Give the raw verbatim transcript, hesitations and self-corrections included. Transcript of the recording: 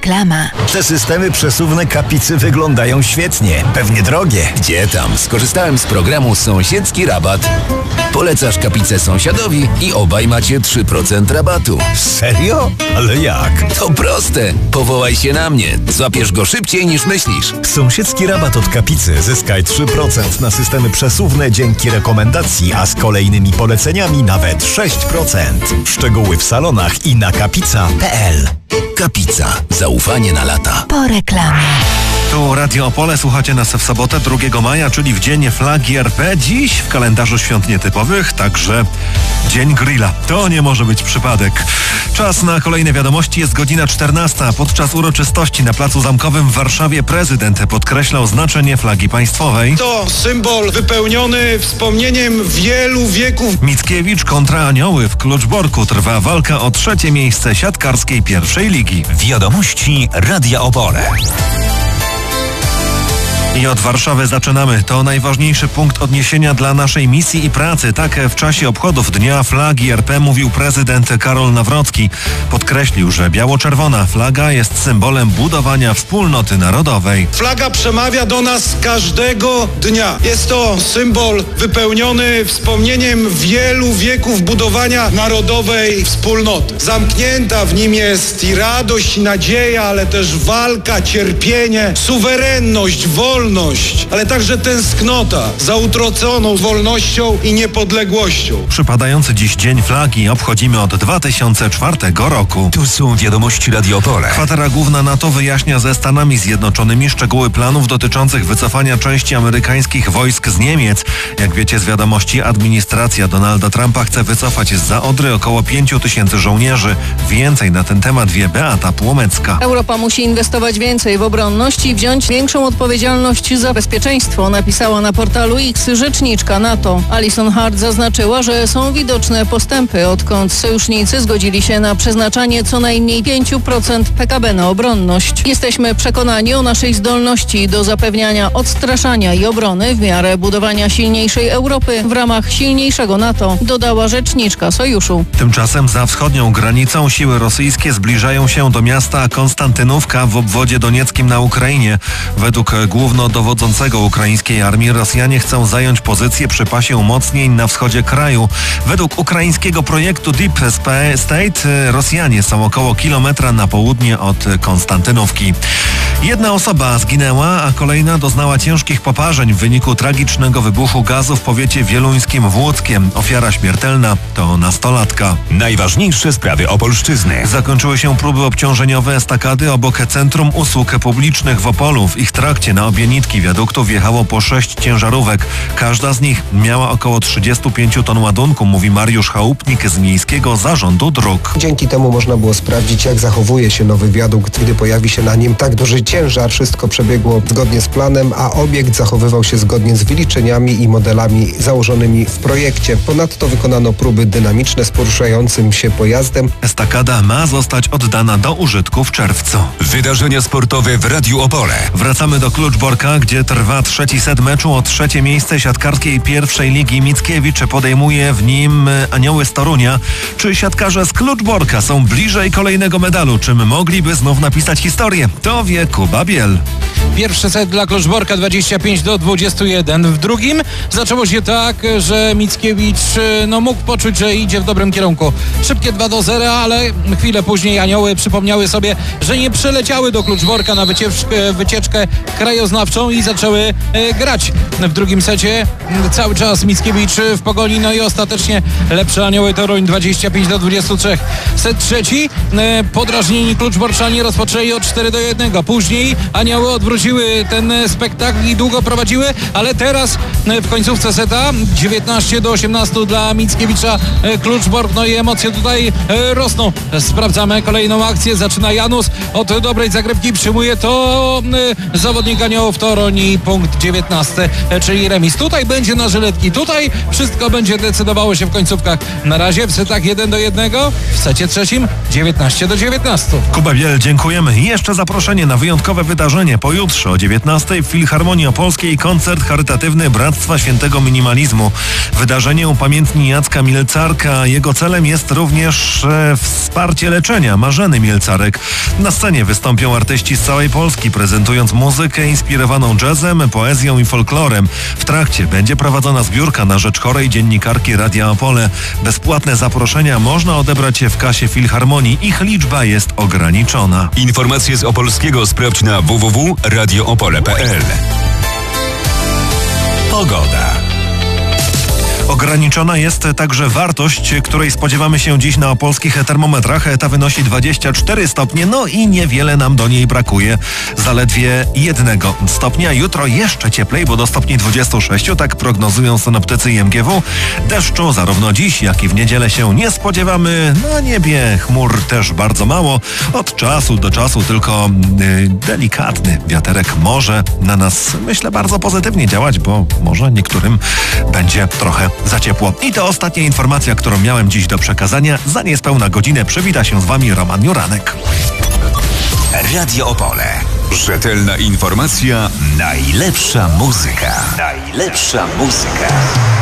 Reklama. Te systemy przesuwne Kapicy wyglądają świetnie. Pewnie drogie. Gdzie tam? Skorzystałem z programu Sąsiedzki Rabat. Polecasz Kapicę sąsiadowi i obaj macie trzy procent rabatu. Serio? Ale jak? To proste. Powołaj się na mnie. Złapiesz go szybciej niż myślisz. Sąsiedzki rabat od Kapicy. Zyskaj trzy procent na systemy przesuwne dzięki rekomendacji, a z kolejnymi poleceniami nawet sześć procent. Szczegóły w salonach i na kapica kropka p l. Kapica. Zaufanie na lata. Po reklamie. Tu Radio Opole, słuchacie nas w sobotę drugiego maja, czyli w dzień flagi R P. Dziś w kalendarzu świąt nietypowych także Dzień Grilla. To nie może być przypadek. Czas na kolejne wiadomości, jest godzina czternasta. Podczas uroczystości na Placu Zamkowym w Warszawie prezydent podkreślał znaczenie flagi państwowej. To symbol wypełniony wspomnieniem wielu wieków. Mickiewicz kontra Anioły. W Kluczborku trwa walka o trzecie miejsce siatkarskiej pierwszej ligi. Wiadomości Radia Opole. I od Warszawy zaczynamy. To najważniejszy punkt odniesienia dla naszej misji i pracy. Tak w czasie obchodów Dnia Flagi R P mówił prezydent Karol Nawrocki. Podkreślił, że biało-czerwona flaga jest symbolem budowania wspólnoty narodowej. Flaga przemawia do nas każdego dnia. Jest to symbol wypełniony wspomnieniem wielu wieków budowania narodowej wspólnoty. Zamknięta w nim jest i radość, i nadzieja, ale też walka, cierpienie, suwerenność, wolność. Ale także tęsknota za utraconą wolnością i niepodległością. Przypadający dziś Dzień Flagi obchodzimy od dwa tysiące czwartego roku. Tu są wiadomości Radio Opole. Kwatera Główna NATO wyjaśnia ze Stanami Zjednoczonymi szczegóły planów dotyczących wycofania części amerykańskich wojsk z Niemiec. Jak wiecie z wiadomości, administracja Donalda Trumpa chce wycofać zza Odry około pięciu tysięcy żołnierzy. Więcej na ten temat wie Beata Płomecka. Europa musi inwestować więcej w obronność i wziąć większą odpowiedzialność za bezpieczeństwo, napisała na portalu X rzeczniczka NATO. Alison Hart zaznaczyła, że są widoczne postępy, odkąd sojusznicy zgodzili się na przeznaczanie co najmniej pięć procent P K B na obronność. Jesteśmy przekonani o naszej zdolności do zapewniania odstraszania i obrony w miarę budowania silniejszej Europy w ramach silniejszego NATO, dodała rzeczniczka sojuszu. Tymczasem za wschodnią granicą siły rosyjskie zbliżają się do miasta Konstantynówka w obwodzie donieckim na Ukrainie. Według głównodowodzącego ukraińskiej armii Rosjanie chcą zająć pozycję przy pasie umocnień na wschodzie kraju. Według ukraińskiego projektu Deep State Rosjanie są około kilometra na południe od Konstantynówki. Jedna osoba zginęła, a kolejna doznała ciężkich poparzeń w wyniku tragicznego wybuchu gazu w powiecie wieluńskim w Łódzkiem. Ofiara śmiertelna to nastolatka. Najważniejsze sprawy Opolszczyzny. Zakończyły się próby obciążeniowe estakady obok Centrum Usług Publicznych w Opolu. W ich trakcie na obie nitki wiaduktu wjechało po sześć ciężarówek. Każda z nich miała około trzydzieści pięć ton ładunku, mówi Mariusz Chałupnik z Miejskiego Zarządu Dróg. Dzięki temu można było sprawdzić, jak zachowuje się nowy wiadukt, gdy pojawi się na nim tak duży ciężar. Wszystko przebiegło zgodnie z planem, a obiekt zachowywał się zgodnie z wyliczeniami i modelami założonymi w projekcie. Ponadto wykonano próby dynamiczne z poruszającym się pojazdem. Estakada ma zostać oddana do użytku w czerwcu. Wydarzenia sportowe w Radiu Opole. Wracamy do Kluczborka, gdzie trwa trzeci set meczu o trzecie miejsce siatkarskiej pierwszej ligi. Mickiewicz podejmuje w nim Anioły z Torunia. Czy siatkarze z Kluczborka są bliżej kolejnego medalu? Czym mogliby znów napisać historię? To wie Kuba Biel. Pierwszy set dla Kluczborka dwadzieścia pięć do dwudziestu jeden. W drugim zaczęło się tak, że Mickiewicz no, mógł poczuć, że idzie w dobrym kierunku. Szybkie dwa do zera, ale chwilę później Anioły przypomniały sobie, że nie przeleciały do Kluczborka na wycieczkę, wycieczkę krajoznawczą i zaczęły e, grać. W drugim secie cały czas Mickiewicz w pogoni, no i ostatecznie lepsze Anioły Toruń dwadzieścia pięć do dwudziestu trzech. Set trzeci, e, podrażnieni Kluczborczanie rozpoczęli od cztery do jednego. Później Anioły odwróciły ten spektakl i długo prowadziły, ale teraz e, w końcówce seta dziewiętnaście do osiemnastu dla Mickiewicza e, Kluczbork, no i emocje tutaj e, rosną. Sprawdzamy kolejną akcję, zaczyna Janus od dobrej zagrywki, przyjmuje to e, zawodnik Aniołów Toruń i punkt dziewiętnasty, czyli remis. Tutaj będzie na żyletki, tutaj wszystko będzie decydowało się w końcówkach. Na razie w setach jeden do jednego, w secie trzecim dziewiętnaście do dziewiętnastu. Kuba Biel, dziękujemy. I jeszcze zaproszenie na wyjątkowe wyjątkowe wydarzenie. Pojutrze o dziewiętnastej w Filharmonii Opolskiej koncert charytatywny Bractwa Świętego Minimalizmu. Wydarzenie upamiętni Jacka Mielcarka. Jego celem jest również e, wsparcie leczenia Marzeny Mielcarek. Na scenie wystąpią artyści z całej Polski, prezentując muzykę inspirowaną jazzem, poezją i folklorem. W trakcie będzie prowadzona zbiórka na rzecz chorej dziennikarki Radia Opole. Bezpłatne zaproszenia można odebrać w kasie Filharmonii. Ich liczba jest ograniczona. Informacje z Opolskiego sprawdź na w w w kropka radio opole kropka p l. Pogoda. Ograniczona jest także wartość, której spodziewamy się dziś na opolskich termometrach. Ta wynosi dwadzieścia cztery stopnie, no i niewiele nam do niej brakuje. Zaledwie jednego stopnia. Jutro jeszcze cieplej, bo do stopni dwudziestu sześciu, tak prognozują synoptycy i M G W. Deszczu zarówno dziś, jak i w niedzielę się nie spodziewamy. Na niebie chmur też bardzo mało. Od czasu do czasu tylko yy, delikatny wiaterek może na nas, myślę, bardzo pozytywnie działać, bo może niektórym będzie trochę za ciepło. I to ostatnia informacja, którą miałem dziś do przekazania. Za niespełna godzinę przywita się z Wami Roman Juranek. Radio Opole. Rzetelna informacja, najlepsza muzyka. Najlepsza muzyka.